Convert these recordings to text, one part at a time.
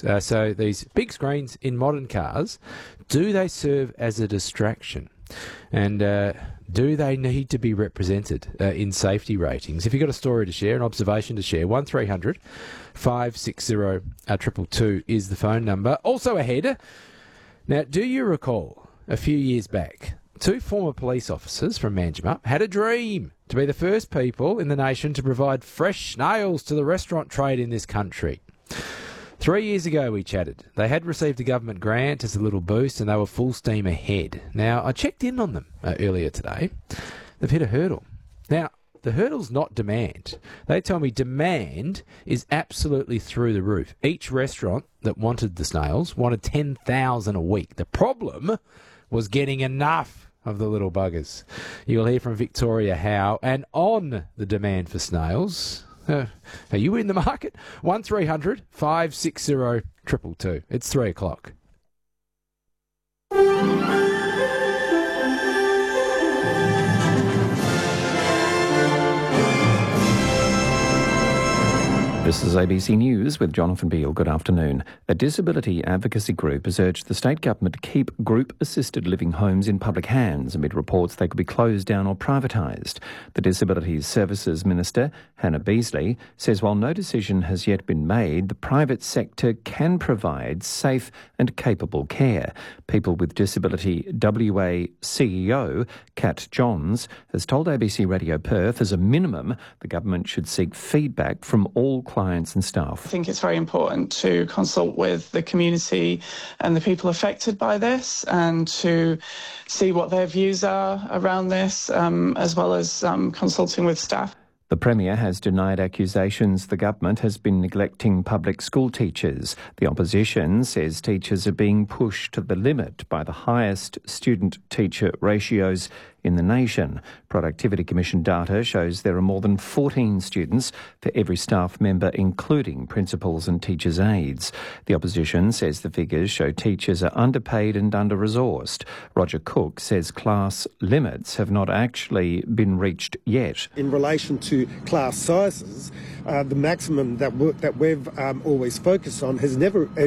this. So these big screens in modern cars, do they serve as a distraction? And do they need to be represented in safety ratings? If you've got a story to share, an observation to share, 1300 560 222 is the phone number. Also ahead, now, do you recall a few years back, two former police officers from Manjimup had a dream to be the first people in the nation to provide fresh snails to the restaurant trade in this country. 3 years ago we chatted. They had received a government grant as a little boost and they were full steam ahead. Now, I checked in on them earlier today. They've hit a hurdle. Now, the hurdle's not demand. They tell me demand is absolutely through the roof. Each restaurant that wanted the snails wanted 10,000 a week. The problem was getting enough of the little buggers. You'll hear from Victoria how and on the demand for snails. Are you in the market? 1300 560 222. It's 3 o'clock. This is ABC News with Jonathan Beale. Good afternoon. A disability advocacy group has urged the state government to keep group-assisted living homes in public hands amid reports they could be closed down or privatised. The Disability Services Minister, Hannah Beazley, says while no decision has yet been made, the private sector can provide safe and capable care. People with Disability WA CEO, Kat Johns, has told ABC Radio Perth, as a minimum, the government should seek feedback from all clients and staff. I think it's very important to consult with the community and the people affected by this and to see what their views are around this, as well as consulting with staff. The Premier has denied accusations the government has been neglecting public school teachers. The opposition says teachers are being pushed to the limit by the highest student-teacher ratios in the nation. Productivity Commission data shows there are more than 14 students for every staff member, including principals and teachers' aides. The opposition says the figures show teachers are underpaid and under-resourced. Roger Cook says class limits have not actually been reached yet. In relation to class sizes, the maximum that we've always focused on has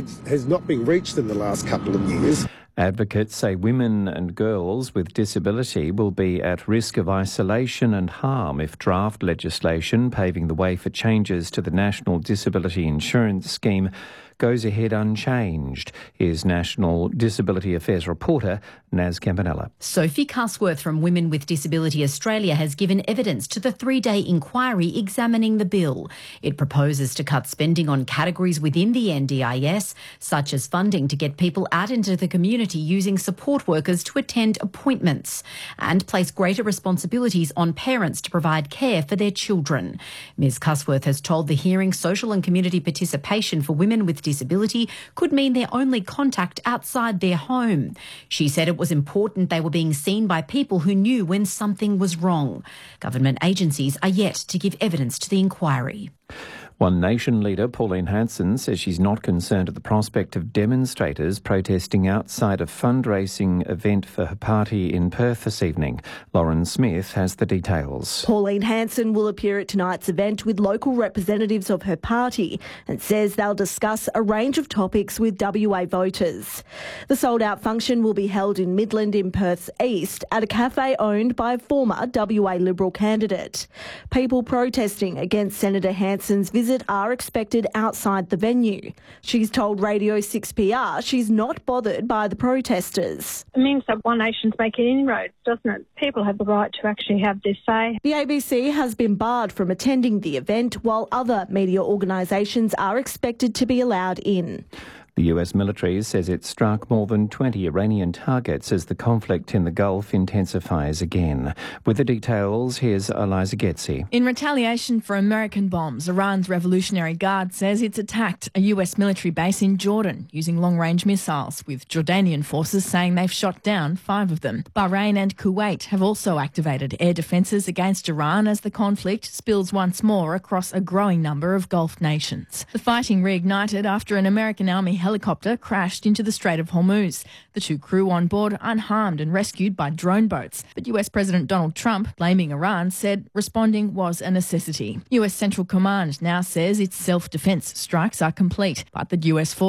not been reached in the last couple of years. Advocates say women and girls with disability will be at risk of isolation and harm if draft legislation paving the way for changes to the National Disability Insurance Scheme goes ahead unchanged. Here's National Disability Affairs reporter Naz Campanella. Sophie Cusworth from Women with Disability Australia has given evidence to the 3-day inquiry examining the bill. It proposes to cut spending on categories within the NDIS, such as funding to get people out into the community using support workers to attend appointments, and place greater responsibilities on parents to provide care for their children. Ms Cusworth has told the hearing social and community participation for women with disability could mean their only contact outside their home. She said it was important they were being seen by people who knew when something was wrong. Government agencies are yet to give evidence to the inquiry. One Nation leader, Pauline Hanson, says she's not concerned at the prospect of demonstrators protesting outside a fundraising event for her party in Perth this evening. Lauren Smith has the details. Pauline Hanson will appear at tonight's event with local representatives of her party and says they'll discuss a range of topics with WA voters. The sold-out function will be held in Midland in Perth's east at a cafe owned by a former WA Liberal candidate. People protesting against Senator Hanson's visit are expected outside the venue. She's told Radio 6PR she's not bothered by the protesters. It means that One Nation's making inroads, doesn't it? People have the right to actually have their say. The ABC has been barred from attending the event, while other media organisations are expected to be allowed in. The US military says it struck more than 20 Iranian targets as the conflict in the Gulf intensifies again. With the details, here's Eliza Getzi. In retaliation for American bombs, Iran's Revolutionary Guard says it's attacked a US military base in Jordan using long-range missiles, with Jordanian forces saying they've shot down 5 of them. Bahrain and Kuwait have also activated air defences against Iran as the conflict spills once more across a growing number of Gulf nations. The fighting reignited after an American Army helicopter crashed into the Strait of Hormuz. The 2 crew on board unharmed and rescued by drone boats. But US President Donald Trump, blaming Iran, said responding was a necessity. US Central Command now says its self-defence strikes are complete, but the US force